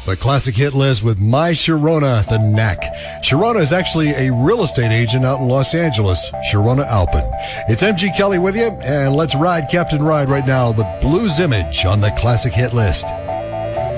The classic hit list with My Sharona, The Knack. Sharona is actually a real estate agent out in Los Angeles, Sharona Alpin. It's MG Kelly with you, and let's ride Captain Ride right now with Blues Image on the classic hit list.